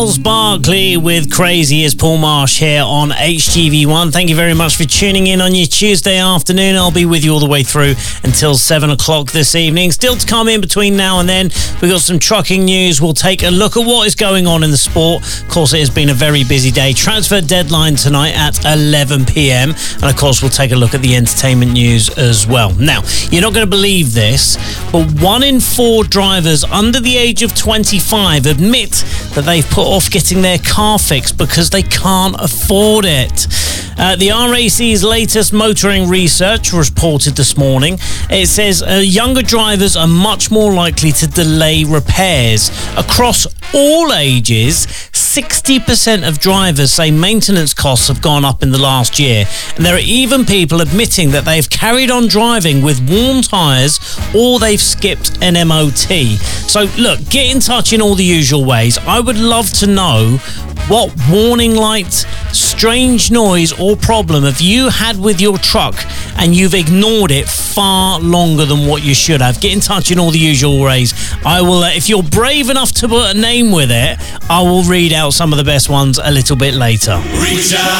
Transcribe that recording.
Charles Barkley with Crazy is Paul Marsh here on HGV1. Thank you very much for tuning in on your Tuesday afternoon. I'll be with you all the way through until 7 o'clock this evening. Still to come in between now and then, we've got some trucking news. We'll take a look at what is going on in the sport. Of course, it has been a very busy day. Transfer deadline tonight at 11 p.m. And of course, we'll take a look at the entertainment news as well. Now, you're not going to believe this, but 1 in 4 drivers under the age of 25 admit that they've put off getting their car fixed because they can't afford it. The RAC's latest motoring research reported this morning. It says younger drivers are much more likely to delay repairs. Across all ages, 60% of drivers say maintenance costs have gone up in the last year. And there are even people admitting that they've carried on driving with worn tyres or they've skipped an MOT. So look, get in touch in all the usual ways. I would love to know what warning light, strange noise or problem have you had with your truck and you've ignored it far longer than what you should have. Get in touch in all the usual ways. I will, if you're brave enough to put a name with it, I will read out some of the best ones a little bit later. Reach out.